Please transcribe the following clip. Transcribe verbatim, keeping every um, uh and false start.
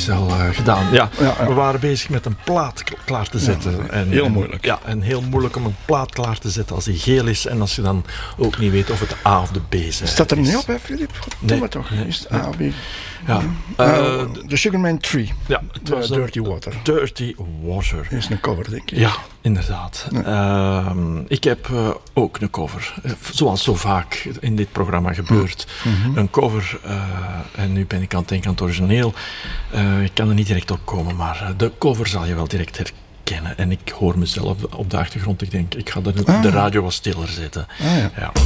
toestel uh, gedaan. Ja, Ja, ja. we waren bezig met een plaat k- klaar te zetten. Ja, en, heel en, moeilijk. Ja, en heel moeilijk om een plaat klaar te zetten als die geel is en als je dan ook niet weet of het A of de B is. Staat er niet op, hè, Filip? Doe Nee, maar toch. nee, Is het A of B? Ja, Uh, uh, The Sugarman Tree. ja, het was The een Dirty Water. Dirty Water. Is een cover, denk ik. Ja, inderdaad. Ja. Uh, ik heb uh, ook een cover. Uh, zoals zo vaak in dit programma gebeurt. Mm-hmm. Een cover, uh, en nu ben ik aan het denken aan het origineel. Uh, ik kan er niet direct op komen, maar uh, de cover zal je wel direct herkennen. En ik hoor mezelf op de achtergrond. Ik denk, ik ga de, Ah. de radio wat stiller zetten. Ah, ja. Ja.